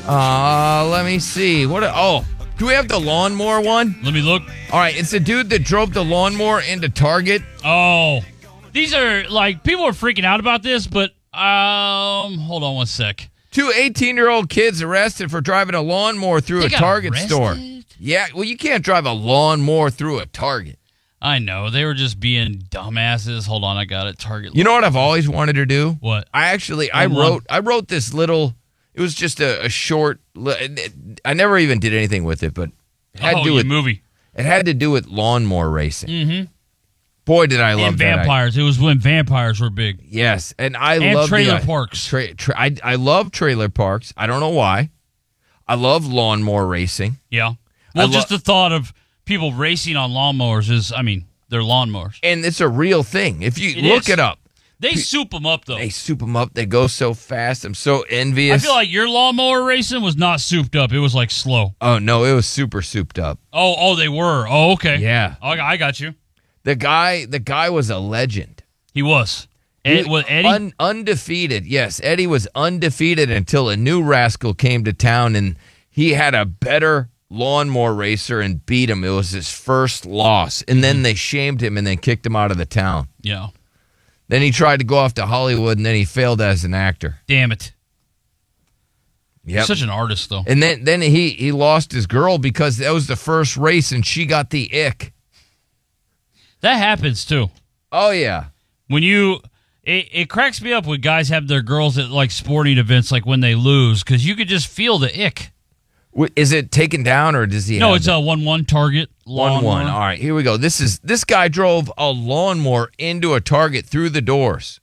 Let me see. Do we have the lawnmower one? Let me look. All right, it's the dude that drove the lawnmower into Target. Oh, these are like people are freaking out about this, but hold on one sec. 2 18-year-old kids arrested for driving a lawnmower through a Target store. Yeah, well, you can't drive a lawnmower through a Target. I know. They were just being dumbasses. Hold on, I got it. Target. You know what I've always wanted to do? What? I wrote this little, it was just a short, I never even did anything with it, but it had to do with movie. It had to do with lawnmower racing. Mm-hmm. Boy, did I love and that. vampires. It was when vampires were big. Yes, and I love trailer parks. I love trailer parks. I don't know why. I love lawnmower racing. Yeah. Well, just the thought of people racing on lawnmowers is, they're lawnmowers. And it's a real thing. If you look it up. They soup them up, though. They soup them up. They go so fast. I'm so envious. I feel like your lawnmower racing was not souped up. It was like slow. Oh, no, it was super souped up. Oh, they were. Oh, okay. Yeah. I got you. The guy was a legend. He was. Was Eddie? Undefeated. Yes, Eddie was undefeated until a new rascal came to town, and he had a better lawnmower racer and beat him. It was his first loss. And then they shamed him and then kicked him out of the town. Yeah. Then he tried to go off to Hollywood, and then he failed as an actor. Damn it. Yep. Such an artist, though. And then he lost his girl because that was the first race, and she got the ick. That happens, too. Oh, yeah. When it cracks me up when guys have their girls at, like, sporting events, like when they lose, because you could just feel the ick. Is it taken down, or does he No, have it's a 1-1 Target. 1-1. All right, here we go. This guy drove a lawnmower into a Target through the doors.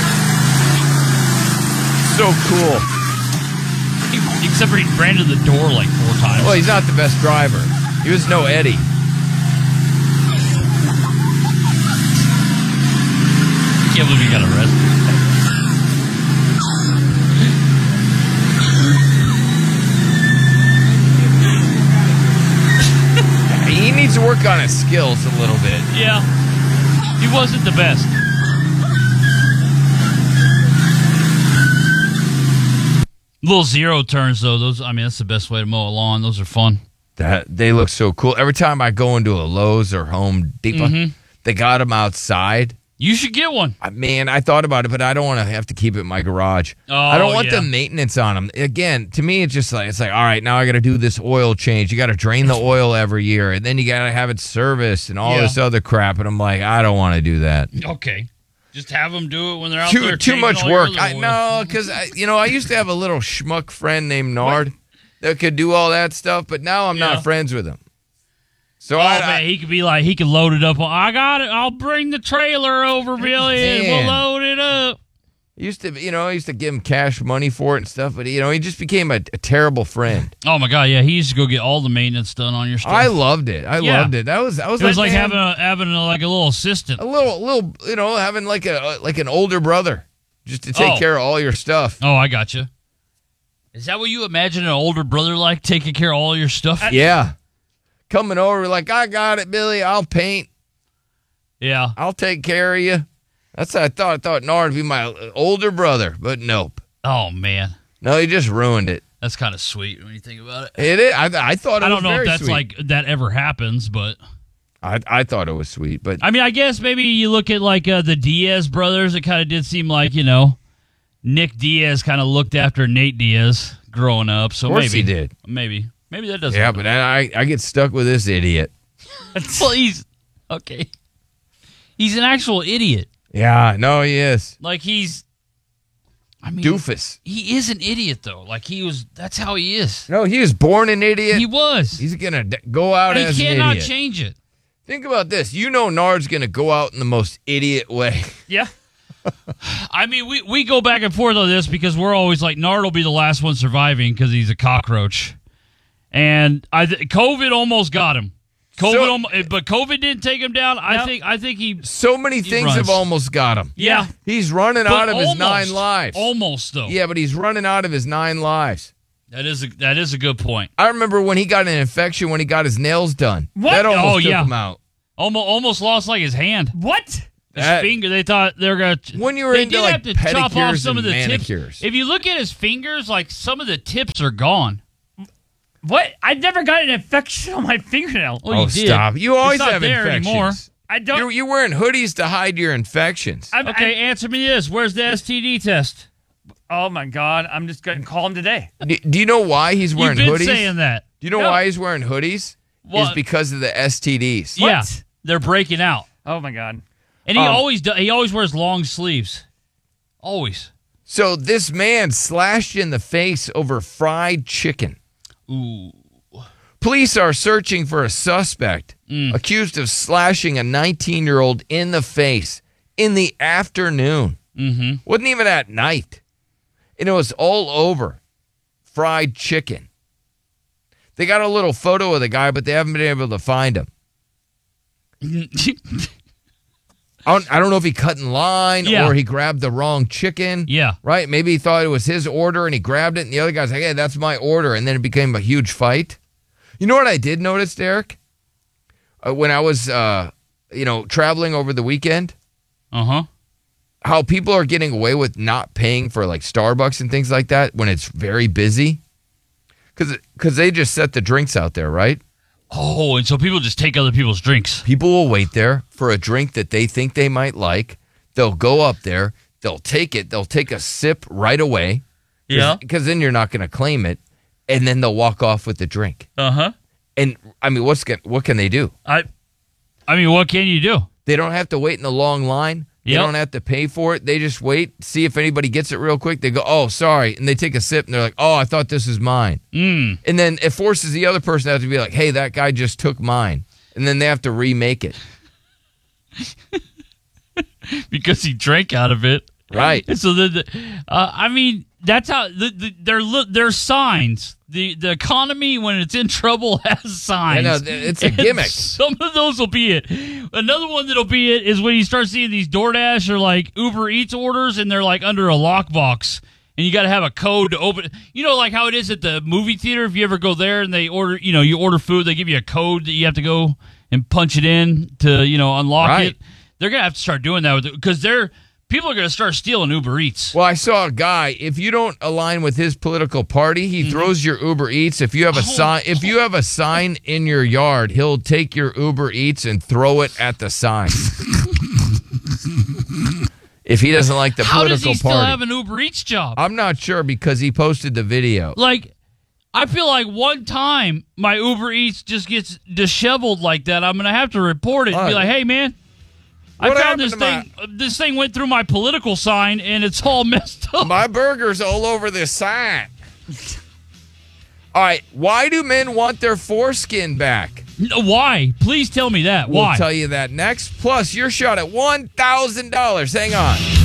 So cool. Except for he ran to the door like 4 times. Well, he's not the best driver. He was no Eddie. I can't believe he got arrested. He needs to work on his skills a little bit. Yeah. He wasn't the best. Little zero turns, though. That's the best way to mow a lawn. Those are fun. They look so cool. Every time I go into a Lowe's or Home Depot, they got them outside. You should get one. Man, I thought about it, but I don't want to have to keep it in my garage. I don't want the maintenance on them. Again, to me, it's like, all right, now I got to do this oil change. You got to drain the oil every year, and then you got to have it serviced and all this other crap. And I'm like, I don't want to do that. Okay. Just have them do it when they're out there. Too much work. No, because I used to have a little schmuck friend named Nard that could do all that stuff, but now I'm not friends with him. So he could be like, he could load it up. I got it. I'll bring the trailer over, Billy, and we'll load it up. I used to give him cash money for it and stuff, but he just became a terrible friend. Oh my God, yeah, he used to go get all the maintenance done on your stuff. I loved it. I loved it. It was like having like a little assistant, a little, having like an older brother, just to take care of all your stuff. Oh, I got you. Is that what you imagine an older brother like, taking care of all your stuff? Yeah. Coming over like, I got it, Billy. I'll paint. Yeah. I'll take care of you. That's what I thought. I thought Nard would be my older brother, but nope. Oh, man. No, he just ruined it. That's kind of sweet when you think about it. It is. I thought it was very sweet. I don't know if that's like that ever happens, but... I thought it was sweet, but... I guess maybe you look at like the Diaz brothers. It kind of did seem like, Nick Diaz kind of looked after Nate Diaz growing up. So of course he did. Maybe that doesn't. Yeah, but I get stuck with this idiot. Well, he's okay. He's an actual idiot. Yeah, no, he is. Like doofus. He is an idiot though. Like that's how he is. No, he was born an idiot. He was. He's gonna go out as an idiot. He cannot change it. Think about this. Nard's gonna go out in the most idiot way. Yeah. We go back and forth on this because we're always like, Nard will be the last one surviving because he's a cockroach. And COVID almost got him. But COVID didn't take him down. I think he. So many things have almost got him. Yeah, he's running out of his 9 lives. Almost though. Yeah, but he's running out of his 9 lives. That is a good point. I remember when he got an infection when he got his nails done. What? That almost took him out. Almost lost like his hand. What? His finger. They thought they were going to. When you were into like pedicures chop off some of the manicures. Tips. If you look at his fingers, like some of the tips are gone. What? I never got an infection on my fingernail. Oh, you did. Stop! You always have infections. Anymore. I don't. You're wearing hoodies to hide your infections. Okay, answer me this: where's the STD test? Oh my God! I'm just going to call him today. Do you know why he's wearing hoodies? You've been saying that. Do you know why he's wearing hoodies? What? It's because of the STDs. Yeah, they're breaking out. Oh my God! And he always wears long sleeves. Always. So this man slashed in the face over fried chicken. Ooh. Police are searching for a suspect accused of slashing a 19-year-old in the face in the afternoon. Mm-hmm. Wasn't even at night. And it was all over fried chicken. They got a little photo of the guy, but they haven't been able to find him. I don't know if he cut in line or he grabbed the wrong chicken. Yeah. Right? Maybe he thought it was his order and he grabbed it, and the other guy's like, hey, that's my order. And then it became a huge fight. You know what I did notice, Derek? When I was, traveling over the weekend? Uh-huh. How people are getting away with not paying for, like, Starbucks and things like that when it's very busy. Because they just set the drinks out there, right? Oh, and so people just take other people's drinks. People will wait there for a drink that they think they might like. They'll go up there. They'll take it. They'll take a sip right away. Yeah. Because then you're not going to claim it. And then they'll walk off with the drink. Uh-huh. And, I mean, what can they do? I mean, what can you do? They don't have to wait in the long line. They don't have to pay for it. They just wait, see if anybody gets it real quick. They go, oh, sorry. And they take a sip, and they're like, oh, I thought this was mine. Mm. And then it forces the other person to have to be like, hey, that guy just took mine. And then they have to remake it. Because he drank out of it. Right. And so, I mean, that's how there's signs. The economy, when it's in trouble, has signs. I know, it's a gimmick. Some of those will be it. Another one that'll be it is when you start seeing these DoorDash or like Uber Eats orders, and they're like under a lockbox, and you got to have a code to open. You know, like how it is at the movie theater. If you ever go there and they order, you order food, they give you a code that you have to go and punch it in to, unlock it. They're gonna have to start doing that because people are going to start stealing Uber Eats. Well, I saw a guy. If you don't align with his political party, he throws your Uber Eats. If you have a sign in your yard, he'll take your Uber Eats and throw it at the sign. If he doesn't like the political party. How does he still have an Uber Eats job? I'm not sure because he posted the video. Like, I feel like one time my Uber Eats just gets disheveled like that, I'm going to have to report it and be like, hey, man. I found this thing. This thing went through my political sign, and it's all messed up. My burger's all over this sign. All right, why do men want their foreskin back? Why? Please tell me that. Why? We'll tell you that next. Plus, your shot at $1,000. Hang on.